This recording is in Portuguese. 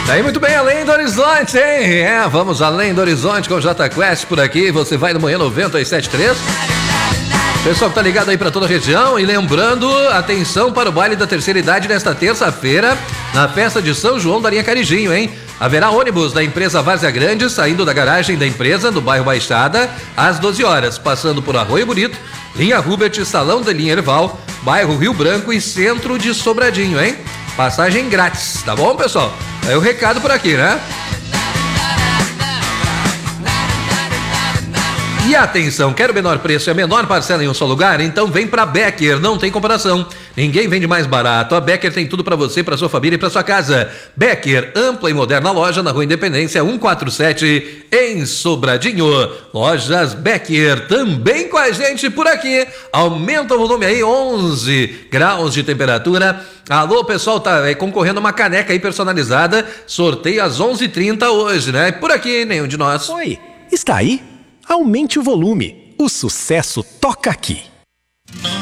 Tá aí muito bem, além do horizonte, hein? Vamos além do horizonte com o J Quest por aqui. Você vai no Manhã 97.3. Pessoal que tá ligado aí pra toda a região. E lembrando, atenção para o baile da terceira idade nesta terça-feira, na festa de São João da linha Carijinho, hein? Haverá ônibus da empresa Várzea Grande saindo da garagem da empresa no bairro Baixada às 12 horas, passando por Arroio Bonito, linha Hubert, Salão da linha Erval, bairro Rio Branco e centro de Sobradinho, hein? Passagem grátis, tá bom, pessoal? É o recado por aqui, né? E atenção, quer o menor preço e a menor parcela em um só lugar? Então vem pra Becker, não tem comparação. Ninguém vende mais barato. A Becker tem tudo pra você, pra sua família e pra sua casa. Becker, ampla e moderna loja na Rua Independência 147, em Sobradinho. Lojas Becker, também com a gente por aqui. Aumenta o volume aí, 11 graus de temperatura. Alô, pessoal, tá concorrendo a uma caneca aí personalizada. Sorteio às 11h30 hoje, né? Por aqui, nenhum de nós. Oi, está aí? Aumente o volume. O sucesso toca aqui.